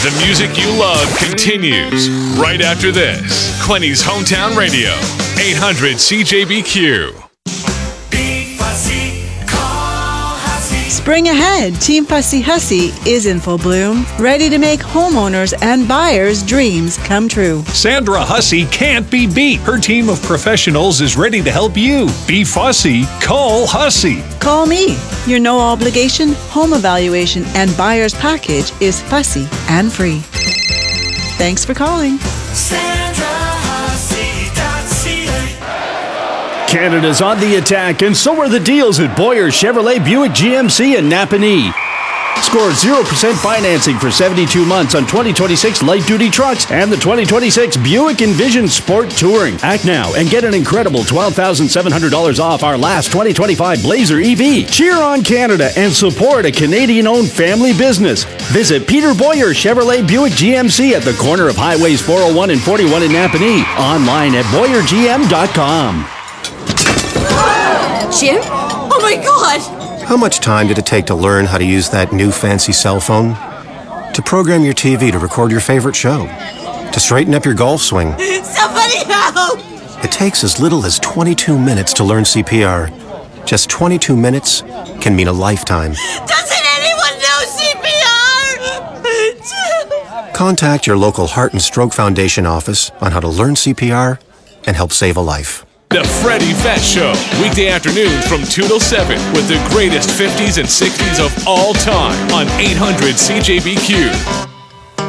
The music you love continues right after this. Quinny's Hometown Radio, 800 CJBQ. Spring ahead, Team Fussy Hussy is in full bloom, ready to make homeowners and buyers' dreams come true. Sandra Hussey can't be beat. Her team of professionals is ready to help you. Be fussy, call Hussey. Call me. Your no-obligation home evaluation and buyer's package is fussy and free. Thanks for calling. Canada's on the attack, and so are the deals at Boyer Chevrolet Buick GMC in Napanee. Score 0% financing for 72 months on 2026 light-duty trucks and the 2026 Buick Envision Sport Touring. Act now and get an incredible $12,700 off our last 2025 Blazer EV. Cheer on Canada and support a Canadian-owned family business. Visit Peter Boyer Chevrolet Buick GMC at the corner of Highways 401 and 41 in Napanee. Online at boyergm.com. Jim? Oh my God! How much time did it take to learn how to use that new fancy cell phone? To program your TV to record your favorite show? To straighten up your golf swing? Somebody help! It takes as little as 22 minutes to learn CPR. Just 22 minutes can mean a lifetime. Doesn't anyone know CPR? Contact your local Heart and Stroke Foundation office on how to learn CPR and help save a life. The Freddie Fett Show, weekday afternoons from 2 till 7 with the greatest 50s and 60s of all time on 800 CJBQ.